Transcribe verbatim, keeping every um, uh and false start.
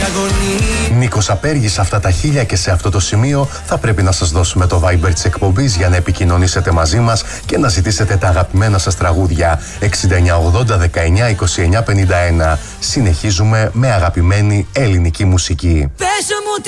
Νίκος Απέργης, αυτά τα χίλια, και σε αυτό το σημείο θα πρέπει να σας δώσουμε το Viber της εκπομπής για να επικοινωνήσετε μαζί μας και να ζητήσετε τα αγαπημένα σας τραγούδια. εξήντα εννιά ογδόντα δεκαεννιά είκοσι εννιά πενήντα ένα. Συνεχίζουμε με αγαπημένη ελληνική μουσική. Πες μου